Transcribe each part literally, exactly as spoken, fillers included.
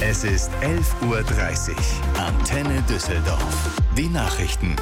Es ist elf Uhr dreißig. Antenne Düsseldorf. Die Nachrichten.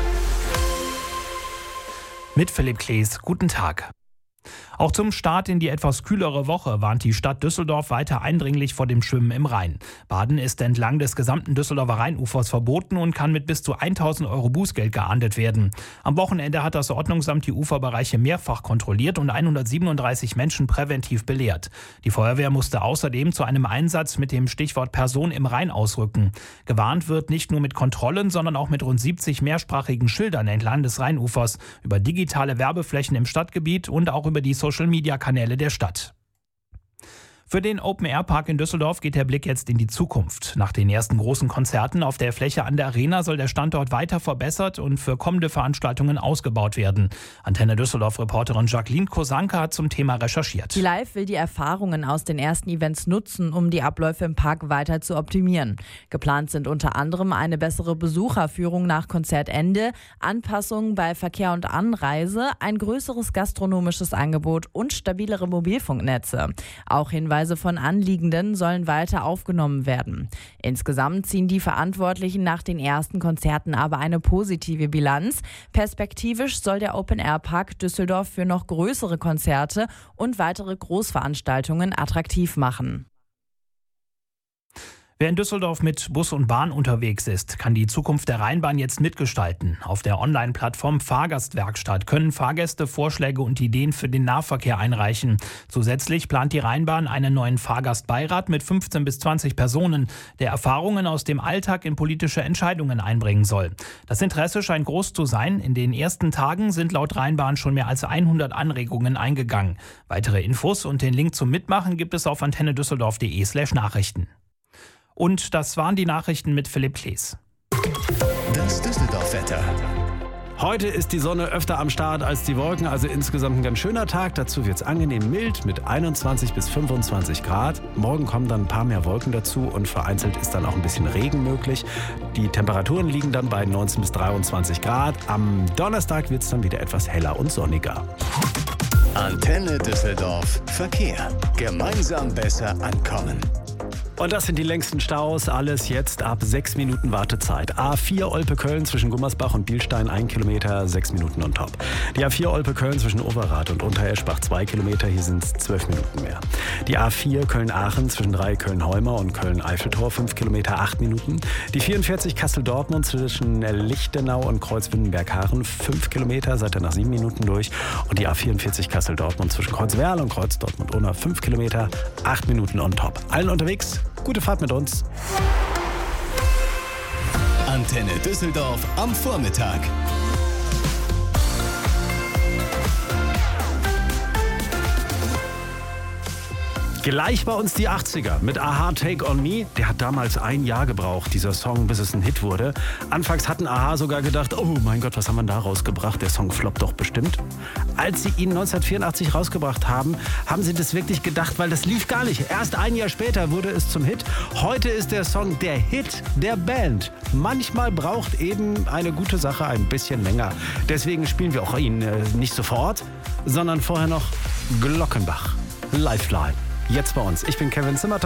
Mit Philipp Klees, guten Tag. Auch zum Start in die etwas kühlere Woche warnt die Stadt Düsseldorf weiter eindringlich vor dem Schwimmen im Rhein. Baden ist entlang des gesamten Düsseldorfer Rheinufers verboten und kann mit bis zu tausend Euro Bußgeld geahndet werden. Am Wochenende hat das Ordnungsamt die Uferbereiche mehrfach kontrolliert und hundertsiebenunddreißig Menschen präventiv belehrt. Die Feuerwehr musste außerdem zu einem Einsatz mit dem Stichwort Person im Rhein ausrücken. Gewarnt wird nicht nur mit Kontrollen, sondern auch mit rund siebzig mehrsprachigen Schildern entlang des Rheinufers, über digitale Werbeflächen im Stadtgebiet und auch über die Social-Media-Kanäle der Stadt. Für den Open-Air-Park in Düsseldorf geht der Blick jetzt in die Zukunft. Nach den ersten großen Konzerten auf der Fläche an der Arena soll der Standort weiter verbessert und für kommende Veranstaltungen ausgebaut werden. Antenne Düsseldorf-Reporterin Jacqueline Kosanka hat zum Thema recherchiert. Die Live will die Erfahrungen aus den ersten Events nutzen, um die Abläufe im Park weiter zu optimieren. Geplant sind unter anderem eine bessere Besucherführung nach Konzertende, Anpassungen bei Verkehr und Anreise, ein größeres gastronomisches Angebot und stabilere Mobilfunknetze. Auch Hinweise von Anliegenden sollen weiter aufgenommen werden. Insgesamt ziehen die Verantwortlichen nach den ersten Konzerten aber eine positive Bilanz. Perspektivisch soll der Open-Air-Park Düsseldorf für noch größere Konzerte und weitere Großveranstaltungen attraktiv machen. Wer in Düsseldorf mit Bus und Bahn unterwegs ist, kann die Zukunft der Rheinbahn jetzt mitgestalten. Auf der Online-Plattform Fahrgastwerkstatt können Fahrgäste Vorschläge und Ideen für den Nahverkehr einreichen. Zusätzlich plant die Rheinbahn einen neuen Fahrgastbeirat mit fünfzehn bis zwanzig Personen, der Erfahrungen aus dem Alltag in politische Entscheidungen einbringen soll. Das Interesse scheint groß zu sein. In den ersten Tagen sind laut Rheinbahn schon mehr als hundert Anregungen eingegangen. Weitere Infos und den Link zum Mitmachen gibt es auf antennedüsseldorf.de slash Nachrichten. Und das waren die Nachrichten mit Philipp Klees. Das Düsseldorf-Wetter. Heute ist die Sonne öfter am Start als die Wolken, also insgesamt ein ganz schöner Tag. Dazu wird es angenehm mild mit einundzwanzig bis fünfundzwanzig Grad. Morgen kommen dann ein paar mehr Wolken dazu und vereinzelt ist dann auch ein bisschen Regen möglich. Die Temperaturen liegen dann bei neunzehn bis dreiundzwanzig Grad. Am Donnerstag wird es dann wieder etwas heller und sonniger. Antenne Düsseldorf Verkehr. Gemeinsam besser ankommen. Und das sind die längsten Staus. Alles jetzt ab sechs Minuten Wartezeit. A vier Olpe-Köln zwischen Gummersbach und Bielstein ein Kilometer, sechs Minuten on top. Die A vier Olpe-Köln zwischen Overath und Untereschbach zwei Kilometer, hier sind es zwölf Minuten mehr. Die A vier Köln-Aachen zwischen drei Köln-Heumer und Köln-Eiffeltor fünf Kilometer, acht Minuten. Die vierundvierzig Kassel-Dortmund zwischen Lichtenau und Kreuzwindenberg-Haaren fünf Kilometer, seid ihr nach sieben Minuten durch. Und die A vierundvierzig Kassel-Dortmund zwischen Kreuzwerl und Kreuz-Dortmund-Unna fünf Kilometer, acht Minuten on top. Allen unterwegs, gute Fahrt mit uns. Antenne Düsseldorf am Vormittag. Gleich bei uns die achtziger mit Aha Take On Me. Der hat damals ein Jahr gebraucht, dieser Song, bis es ein Hit wurde. Anfangs hatten Aha sogar gedacht, oh mein Gott, was haben wir da rausgebracht? Der Song floppt doch bestimmt. Als sie ihn neunzehnhundertvierundachtzig rausgebracht haben, haben sie das wirklich gedacht, weil das lief gar nicht. Erst ein Jahr später wurde es zum Hit. Heute ist der Song der Hit der Band. Manchmal braucht eben eine gute Sache ein bisschen länger. Deswegen spielen wir auch ihn äh, nicht sofort, sondern vorher noch Glockenbach. Lifeline. Jetzt bei uns. Ich bin Kevin Zimmertag.